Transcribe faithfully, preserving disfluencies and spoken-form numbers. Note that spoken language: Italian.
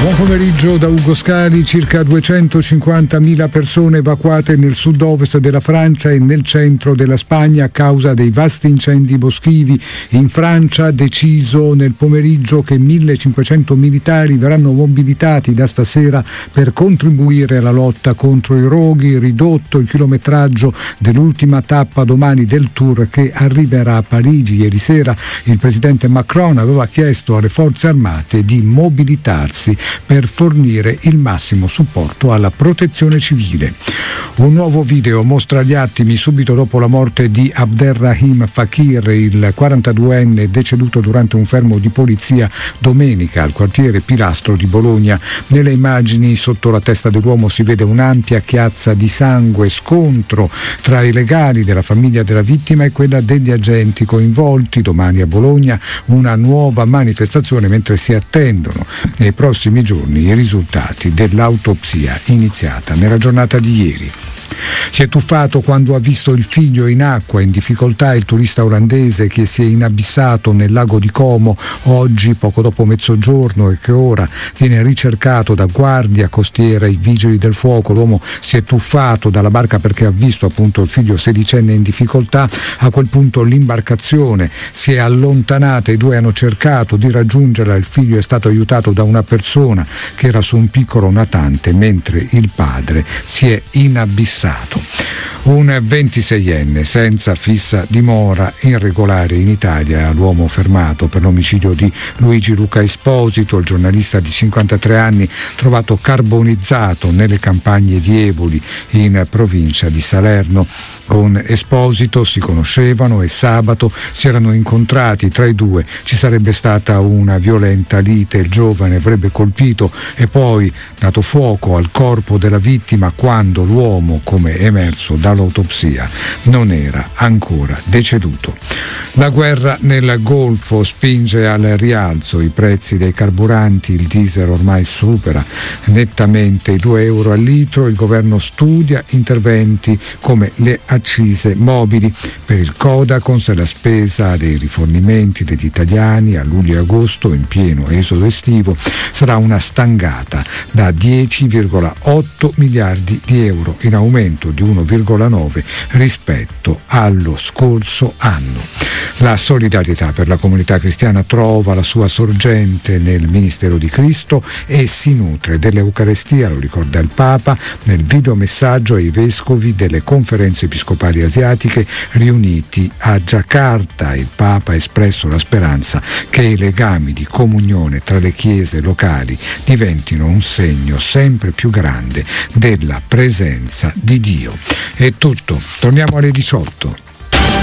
Buon pomeriggio da Ugo Scali. Circa duecentocinquantamila persone evacuate nel sud-ovest della Francia e nel centro della Spagna a causa dei vasti incendi boschivi. In Francia deciso nel pomeriggio che millecinquecento militari verranno mobilitati da stasera per contribuire alla lotta contro i roghi. Ridotto il chilometraggio dell'ultima tappa domani del Tour che arriverà a Parigi. Ieri sera il presidente Macron aveva chiesto alle forze armate di mobilitarsi per fornire il massimo supporto alla protezione civile. Un nuovo video mostra gli attimi subito dopo la morte di Abderrahim Fakir, il quarantaduenne deceduto durante un fermo di polizia domenica al quartiere Pilastro di Bologna. Nelle immagini sotto la testa dell'uomo si vede un'ampia chiazza di sangue, scontro tra i legali della famiglia della vittima e quella degli agenti coinvolti. Domani a Bologna una nuova manifestazione mentre si attendono nei prossimi giorni i risultati dell'autopsia iniziata nella giornata di ieri. Si è tuffato quando ha visto il figlio in acqua. In difficoltà il turista olandese che si è inabissato nel lago di Como oggi poco dopo mezzogiorno e che ora viene ricercato da guardia costiera e i vigili del fuoco. L'uomo si è tuffato dalla barca perché ha visto appunto il figlio sedicenne in difficoltà. A quel punto l'imbarcazione si è allontanata, i due hanno cercato di raggiungerla, il figlio è stato aiutato da una persona che era su un piccolo natante mentre il padre si è inabissato. Un ventiseienne senza fissa dimora irregolare in Italia, l'uomo fermato per l'omicidio di Luigi Luca Esposito, il giornalista di cinquantatré anni trovato carbonizzato nelle campagne di Eboli in provincia di Salerno. Con Esposito si conoscevano e sabato si erano incontrati. Tra i due ci sarebbe stata una violenta lite, il giovane avrebbe colpito e poi dato fuoco al corpo della vittima quando l'uomo, come emerso dall'autopsia, non era ancora deceduto. La guerra nel Golfo spinge al rialzo i prezzi dei carburanti, il diesel ormai supera nettamente i due euro al litro. Il governo studia interventi come le accise mobili. Per il Codacons la spesa dei rifornimenti degli italiani a luglio e agosto, in pieno esodo estivo, sarà una stangata da dieci virgola otto miliardi di euro, in aumento di uno virgola nove rispetto allo scorso anno. La solidarietà per la comunità cristiana trova la sua sorgente nel ministero di Cristo e si nutre dell'Eucarestia, lo ricorda il Papa nel videomessaggio ai vescovi delle conferenze episcopali asiatiche riuniti a Giacarta. Il Papa ha espresso la speranza che i legami di comunione tra le chiese locali diventino un segno sempre più grande della presenza di Dio. È tutto, torniamo alle diciotto.